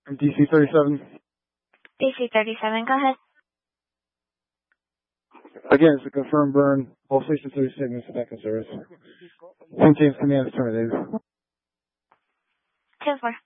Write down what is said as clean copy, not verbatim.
I'm DC-37. DC-37, go ahead. Again, it's a confirmed burn. All Station 3 signals back in service. St. James Command is terminated. 10-4.